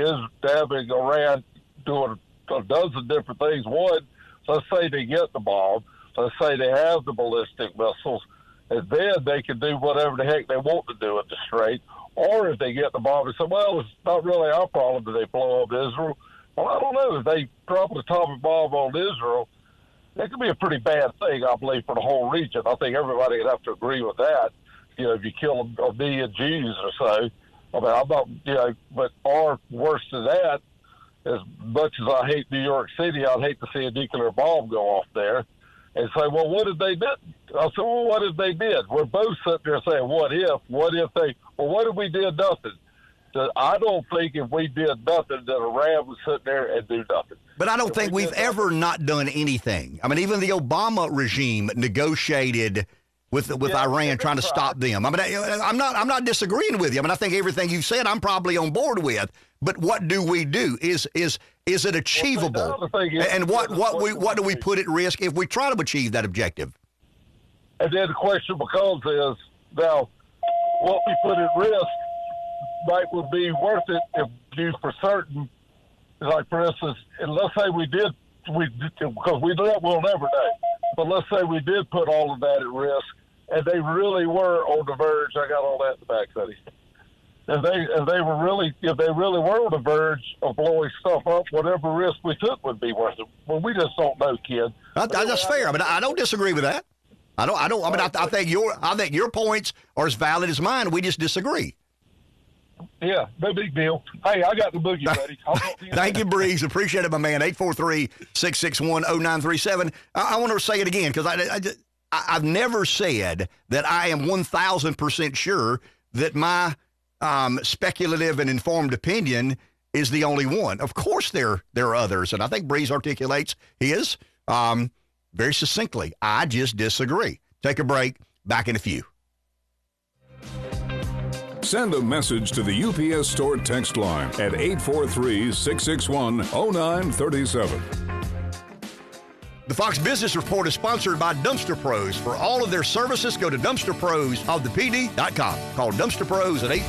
Speaker 13: Iran doing a dozen different things. One, let's say they get the bomb. Let's say they have the ballistic missiles, and then they can do whatever the heck they want to do at the Strait. Or if they get the bomb and say, well, it's not really our problem that they blow up Israel. Well, I don't know. If they drop an atomic bomb on Israel, that could be a pretty bad thing, I believe, for the whole region. I think everybody would have to agree with that. If you kill a million Jews or so. I mean, I'm not, or worse than that, as much as I hate New York City, I'd hate to see a nuclear bomb go off there and say, well, what if they did? I said, well, what if they did? We're both sitting there saying, what if we did nothing? I don't think if we did nothing that Iran would sit there and do nothing.
Speaker 1: But I don't think we've ever not done anything. I mean, even the Obama regime negotiated with Iran trying to stop them. I mean, I'm not disagreeing with you. I mean, I think everything you've said I'm probably on board with. But what do we do? Is it achievable? And what do we put at risk if we try to achieve that objective?
Speaker 13: And then the question becomes is, now, what we put at risk would be worth it if you for certain, like for instance, and let's say we did because we'll never know. But let's say we did put all of that at risk, and they really were on the verge. I got all that in the back, buddy. If they really were on the verge of blowing stuff up, whatever risk we took would be worth it. Well, we just don't know, kid.
Speaker 1: That's fair. I mean, I don't disagree with that. I think your points are as valid as mine. We just disagree.
Speaker 13: Yeah, no big deal. Hey, I got the boogie, buddy.
Speaker 1: Thank you, Breeze. Appreciate it, my man. 843-661-0937. I want to say it again because I've never said that I am 1,000% sure that my speculative and informed opinion is the only one. Of course, there are others, and I think Breeze articulates his very succinctly. I just disagree. Take a break. Back in a few.
Speaker 11: Send a message to the UPS Store text line at 843-661-0937.
Speaker 1: The Fox Business Report is sponsored by Dumpster Pros. For all of their services, go to dumpsterprosofthepd.com. Call Dumpster Pros at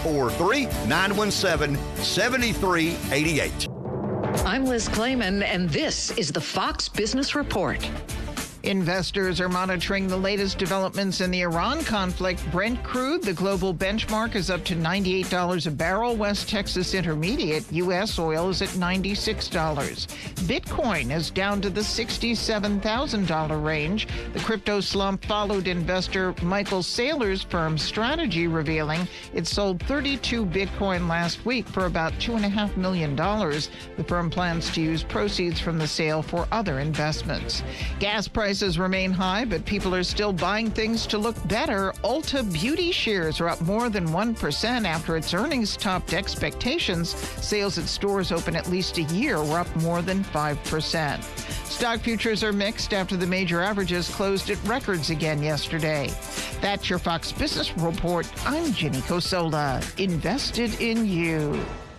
Speaker 1: 843-917-7388.
Speaker 8: I'm Liz Clayman, and this is the Fox Business Report.
Speaker 14: Investors are monitoring the latest developments in the Iran conflict. Brent crude, the global benchmark, is up to $98 a barrel. West Texas Intermediate, U.S. oil, is at $96. Bitcoin is down to the $67,000 range. The crypto slump followed investor Michael Saylor's firm Strategy revealing it sold 32 Bitcoin last week for about $2.5 million. The firm plans to use proceeds from the sale for other investments. Gas prices remain high, but people are still buying things to look better. Ulta Beauty shares are up more than 1% after its earnings topped expectations. Sales at stores open at least a year were up more than 5%. Stock futures are mixed after the major averages closed at records again yesterday. That's your Fox Business Report. I'm Ginny Cosola. Invested in you.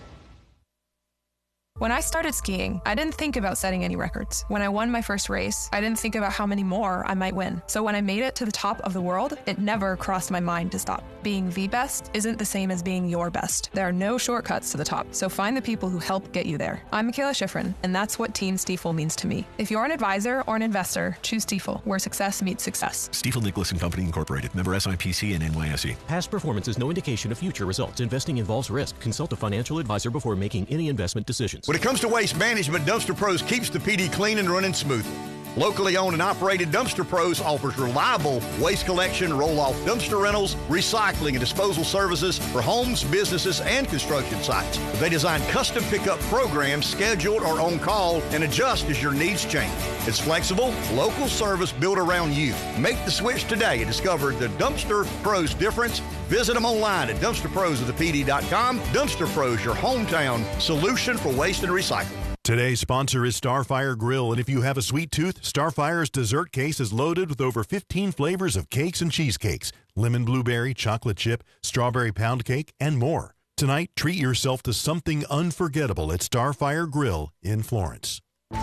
Speaker 15: When I started skiing, I didn't think about setting any records. When I won my first race, I didn't think about how many more I might win. So when I made it to the top of the world, it never crossed my mind to stop. Being the best isn't the same as being your best. There are no shortcuts to the top, so find the people who help get you there. I'm Michaela Schifrin, and that's what Team Stiefel means to me. If you're an advisor or an investor, choose Stiefel, where success meets success.
Speaker 24: Stiefel Nicholas and Company Incorporated, member SIPC and NYSE.
Speaker 25: Past performance is no indication of future results. Investing involves risk. Consult a financial advisor before making any investment decisions.
Speaker 1: When it comes to waste management, Dumpster Pros keeps the PD clean and running smoothly. Locally owned and operated, Dumpster Pros offers reliable waste collection, roll-off dumpster rentals, recycling and disposal services for homes, businesses, and construction sites. They design custom pickup programs scheduled or on call and adjust as your needs change. It's flexible, local service built around you. Make the switch today and discover the Dumpster Pros difference. Visit them online at dumpsterprosofthepd.com. Dumpster Pros, your hometown solution for waste and recycling.
Speaker 2: Today's sponsor is Starfire Grill, and if you have a sweet tooth, Starfire's dessert case is loaded with over 15 flavors of cakes and cheesecakes, lemon blueberry, chocolate chip, strawberry pound cake, and more. Tonight, treat yourself to something unforgettable at Starfire Grill in Florence.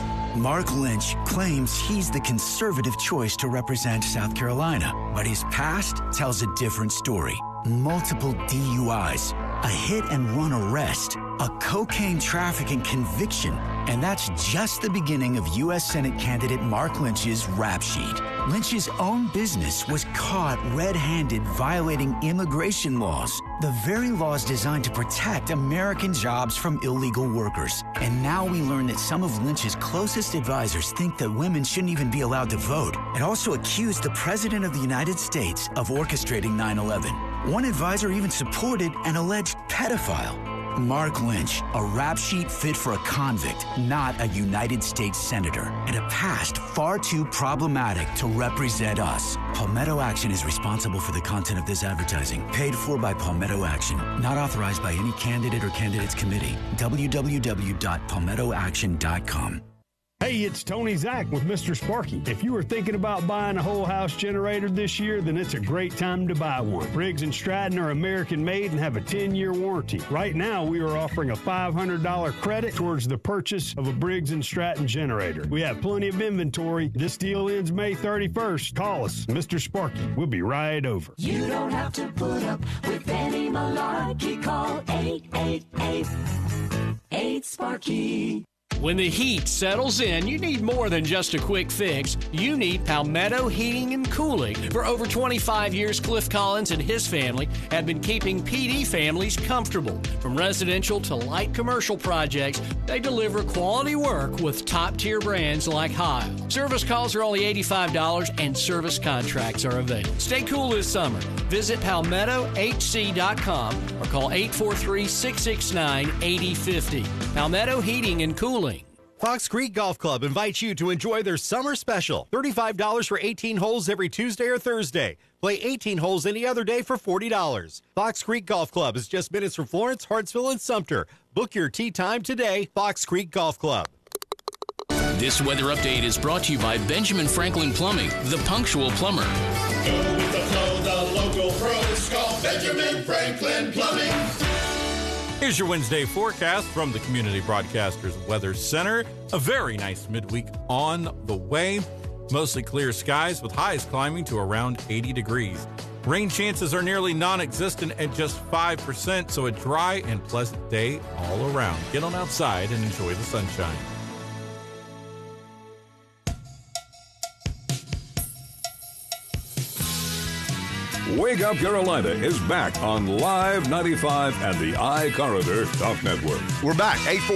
Speaker 26: Mark Lynch claims he's the conservative choice to represent South Carolina, but his past tells a different story. Multiple DUIs, a hit-and-run arrest, a cocaine trafficking conviction, and that's just the beginning of U.S. Senate candidate Mark Lynch's rap sheet. Lynch's own business was caught red-handed violating immigration laws, the very laws designed to protect American jobs from illegal workers. And now we learn that some of Lynch's closest advisors think that women shouldn't even be allowed to vote, and also accused the President of the United States of orchestrating 9/11. One advisor even supported an alleged pedophile. Mark Lynch, a rap sheet fit for a convict, not a United States senator, and a past far too problematic to represent us. Palmetto Action is responsible for the content of this advertising, paid for by Palmetto Action, not authorized by any candidate or candidates committee. www.palmettoaction.com.
Speaker 23: Hey, it's Tony Zach with Mr. Sparky. If you were thinking about buying a whole house generator this year, then it's a great time to buy one. Briggs & Stratton are American made and have a 10-year warranty. Right now, we are offering a $500 credit towards the purchase of a Briggs & Stratton generator. We have plenty of inventory. This deal ends May 31st. Call us, Mr. Sparky. We'll be right over.
Speaker 19: You don't have to put up with any malarkey. Call 888-8-SPARKY.
Speaker 9: When the heat settles in, you need more than just a quick fix. You need Palmetto Heating and Cooling. For over 25 years, Cliff Collins and his family have been keeping PD families comfortable. From residential to light commercial projects, they deliver quality work with top-tier brands like Heil. Service calls are only $85 and service contracts are available. Stay cool this summer. Visit PalmettoHC.com or call 843-669-8050. Palmetto Heating and Cooling.
Speaker 21: Fox Creek Golf Club invites you to enjoy their summer special. $35 for 18 holes every Tuesday or Thursday. Play 18 holes any other day for $40. Fox Creek Golf Club is just minutes from Florence, Hartsville, and Sumter. Book your tee time today, Fox Creek Golf Club.
Speaker 12: This weather update is brought to you by Benjamin Franklin Plumbing, the punctual plumber.
Speaker 16: Go with the flow, the local pros call Benjamin Franklin Plumbing.
Speaker 22: Here's your Wednesday forecast from the Community Broadcasters Weather Center. A very nice midweek on the way. Mostly clear skies with highs climbing to around 80 degrees. Rain chances are nearly non-existent at just 5%, so a dry and pleasant day all around. Get on outside and enjoy the sunshine.
Speaker 11: Wake Up Carolina is back on Live 95 and the iCorridor Talk Network.
Speaker 1: We're back,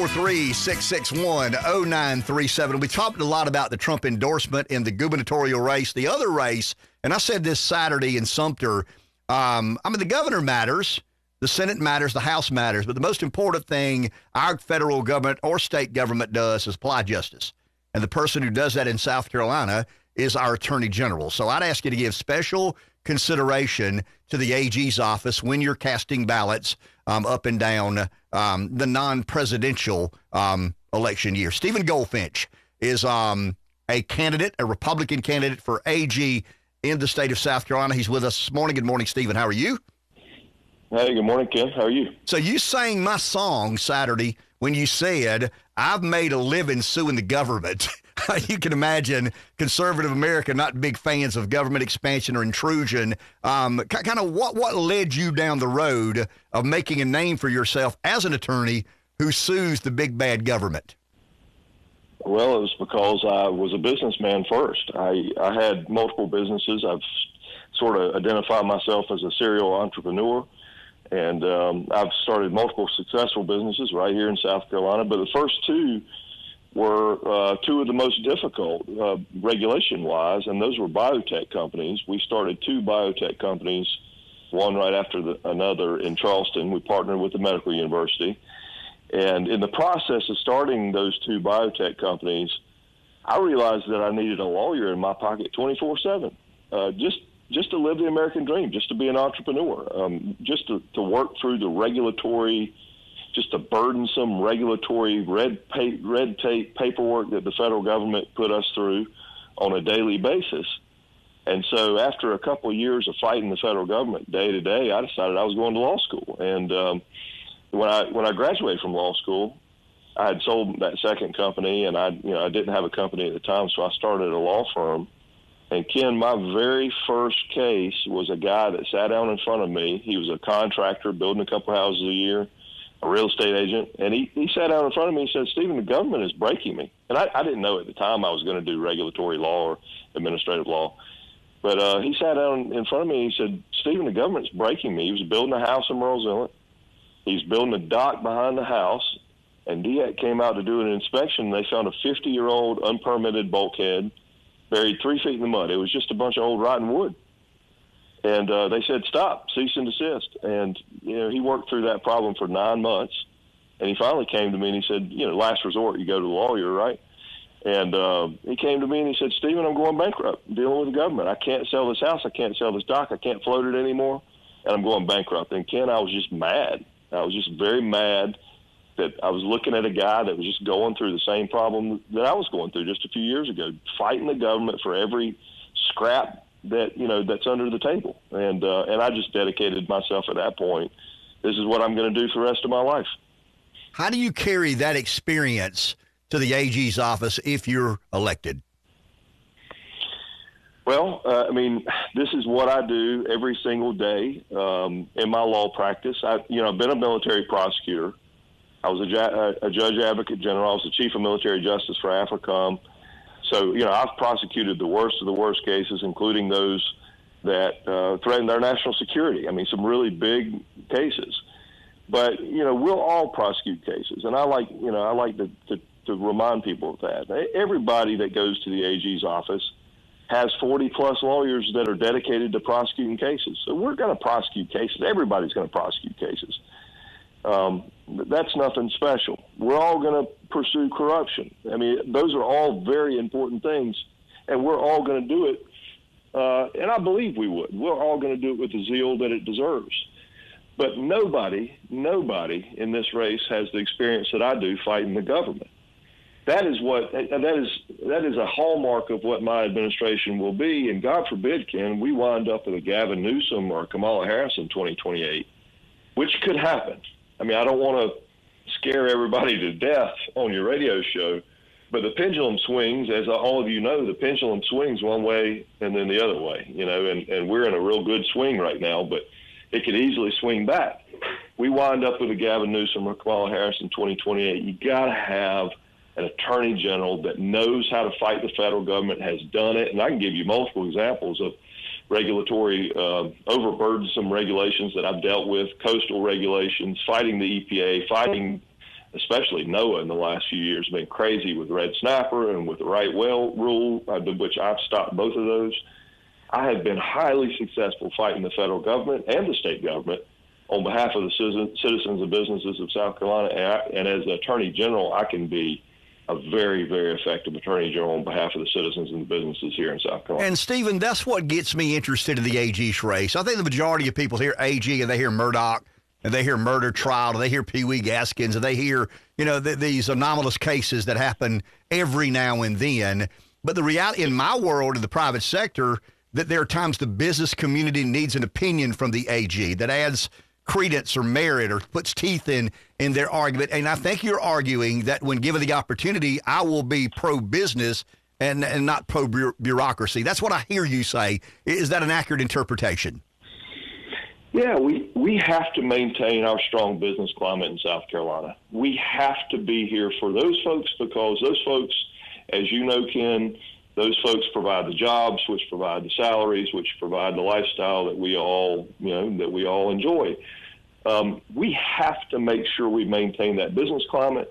Speaker 1: 843-661-0937. We talked a lot about the Trump endorsement in the gubernatorial race. The other race, and I said this Saturday in Sumter, the governor matters, the Senate matters, the House matters, but the most important thing our federal government or state government does is apply justice. And the person who does that in South Carolina is our Attorney General. So I'd ask you to give special consideration to the AG's office when you're casting ballots up and down the non-presidential election year. Stephen Goldfinch is a candidate, a Republican candidate for AG in the state of South Carolina. He's with us this morning. Good morning, Stephen. How are you?
Speaker 17: Hey, good morning, Ken. How are you?
Speaker 1: So you sang my song Saturday when you said, I've made a living suing the government. You can imagine conservative America not big fans of government expansion or intrusion. Kind of what led you down the road of making a name for yourself as an attorney who sues the big bad government?
Speaker 17: Well, it was because I was a businessman first. I had multiple businesses. I've sort of identified myself as a serial entrepreneur, and I've started multiple successful businesses right here in South Carolina. But the first two were two of the most difficult regulation-wise, and those were biotech companies. We started two biotech companies, one right after another in Charleston. We partnered with the medical university. And in the process of starting those two biotech companies, I realized that I needed a lawyer in my pocket 24/7, just to live the American dream, just to be an entrepreneur, just to work through the regulatory, just the burdensome regulatory red tape paperwork that the federal government put us through on a daily basis. And so after a couple of years of fighting the federal government day to day, I decided I was going to law school. And when I graduated from law school, I had sold that second company, and I didn't have a company at the time, so I started a law firm. And Ken, my very first case was a guy that sat down in front of me. He was a contractor building a couple houses a year, a real estate agent, and he sat down in front of me and said, Stephen, the government is breaking me. And I didn't know at the time I was going to do regulatory law or administrative law. But he sat down in front of me and he said, Stephen, the government's breaking me. He was building a house in Merle's Inlet. He's building a dock behind the house, and DEAC came out to do an inspection. They found a 50-year-old unpermitted bulkhead buried 3 feet in the mud. It was just a bunch of old rotten wood. And they said, stop, cease and desist. And, he worked through that problem for 9 months. And he finally came to me and he said, last resort, you go to the lawyer, right? And he came to me and he said, Stephen, I'm going bankrupt, dealing with the government. I can't sell this house. I can't sell this dock. I can't float it anymore. And I'm going bankrupt. And, Ken, I was just mad. I was just very mad that I was looking at a guy that was just going through the same problem that I was going through just a few years ago, fighting the government for every scrap that, that's under the table. And I just dedicated myself at that point. This is what I'm going to do for the rest of my life.
Speaker 1: How do you carry that experience to the AG's office if you're elected?
Speaker 17: Well, this is what I do every single day in my law practice. I've been a military prosecutor. I was a judge advocate general. I was the chief of military justice for AFRICOM. So, I've prosecuted the worst of the worst cases, including those that threatened our national security. I mean, some really big cases. But, we'll all prosecute cases. And I like to remind people of that. Everybody that goes to the AG's office has 40-plus lawyers that are dedicated to prosecuting cases. So we're going to prosecute cases. Everybody's going to prosecute cases. That's nothing special. We're all going to pursue corruption. I mean, those are all very important things, and we're all going to do it. And I believe we would. We're all going to do it with the zeal that it deserves. But nobody in this race has the experience that I do fighting the government. That is a hallmark of what my administration will be. And God forbid, Ken, we wind up with a Gavin Newsom or Kamala Harris in 2028, which could happen. I mean, I don't want to scare everybody to death on your radio show, but the pendulum swings, as all of you know, the pendulum swings one way and then the other way, and we're in a real good swing right now, but it could easily swing back. We wind up with a Gavin Newsom or Kamala Harris in 2028. You got to have an attorney general that knows how to fight the federal government, has done it, and I can give you multiple examples of regulatory overburdensome regulations that I've dealt with, coastal regulations, fighting the EPA, fighting especially NOAA in the last few years, been crazy with red snapper and with the right whale rule, which I've stopped both of those. I have been highly successful fighting the federal government and the state government on behalf of the citizens and businesses of South Carolina. And as the Attorney General, I can be a very, very effective Attorney General on behalf of the citizens and the businesses here in South Carolina.
Speaker 1: And, Stephen, that's what gets me interested in the AG's race. I think the majority of people hear AG and they hear Murdoch and they hear murder trial and they hear Pee Wee Gaskins and they hear, these anomalous cases that happen every now and then. But the reality in my world, in the private sector, that there are times the business community needs an opinion from the AG that adds credence or merit or puts teeth in their argument. And I think you're arguing that when given the opportunity, I will be pro-business and not pro-bureaucracy. That's what I hear you say. Is that an accurate interpretation?
Speaker 17: Yeah, we have to maintain our strong business climate in South Carolina. We have to be here for those folks because those folks, as you know, Ken, those folks provide the jobs, which provide the salaries, which provide the lifestyle that we all, enjoy. We have to make sure we maintain that business climate.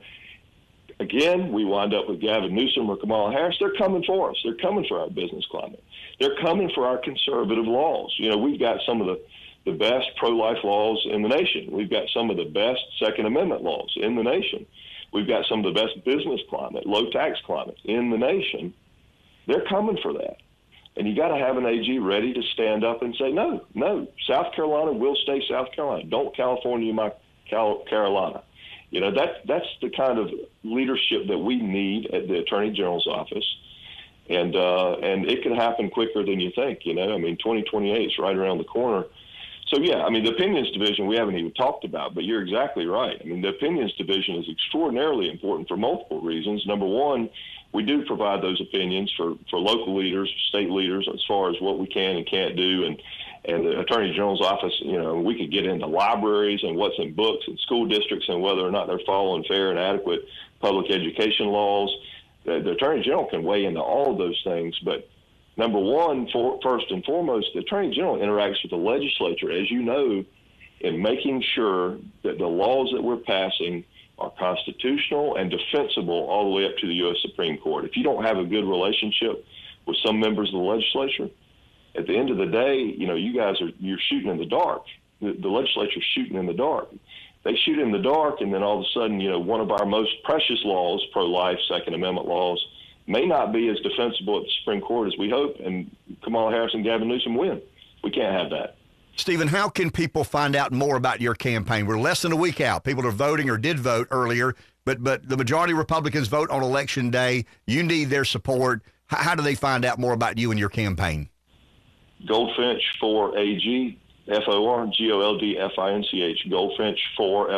Speaker 17: Again, we wind up with Gavin Newsom or Kamala Harris. They're coming for us. They're coming for our business climate. They're coming for our conservative laws. We've got some of the best pro-life laws in the nation. We've got some of the best Second Amendment laws in the nation. We've got some of the best business climate, low tax climate in the nation. They're coming for that. And you got to have an AG ready to stand up and say, no, South Carolina will stay South Carolina. Don't California my Carolina. That's the kind of leadership that we need at the Attorney General's office. And it can happen quicker than you think, 2028 is right around the corner. So, yeah, the opinions division we haven't even talked about, but you're exactly right. The opinions division is extraordinarily important for multiple reasons. Number one, we do provide those opinions for local leaders, state leaders, as far as what we can and can't do. And the Attorney General's office, we could get into libraries and what's in books and school districts and whether or not they're following fair and adequate public education laws. The Attorney General can weigh into all of those things. But number one, first and foremost, the Attorney General interacts with the legislature, as you know, in making sure that the laws that we're passing are constitutional and defensible all the way up to the U.S. Supreme Court. If you don't have a good relationship with some members of the legislature, at the end of the day, you guys you're shooting in the dark. The legislature's shooting in the dark. They shoot in the dark, and then all of a sudden, one of our most precious laws, pro-life, Second Amendment laws, may not be as defensible at the Supreme Court as we hope, and Kamala Harris and Gavin Newsom win. We can't have that.
Speaker 1: Stephen, how can people find out more about your campaign? We're less than a week out. People are voting or did vote earlier, but the majority of Republicans vote on Election Day. You need their support. How do they find out more about you and your campaign?
Speaker 17: Goldfinch for AG, FOR, GOLDFINCH, Goldfinch for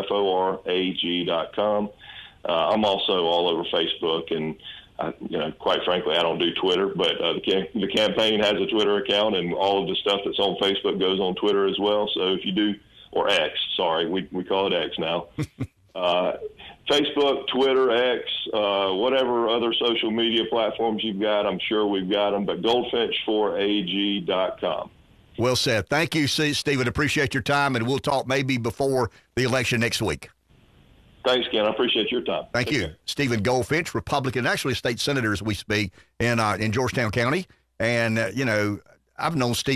Speaker 17: FORAG.com. I'm also all over Facebook, and quite frankly, I don't do Twitter, but the campaign has a Twitter account, and all of the stuff that's on Facebook goes on Twitter as well. So if you do, or X, sorry, we call it X now. Facebook, Twitter, X, whatever other social media platforms you've got, I'm sure we've got them, but goldfinch4ag.com.
Speaker 1: Well said. Thank you, Stephen. Appreciate your time, and we'll talk maybe before the election next week.
Speaker 17: Thanks, Ken. I appreciate your time.
Speaker 1: Thank you. Stephen Goldfinch, Republican, actually a state senator as we speak in Georgetown County. And, I've known Stephen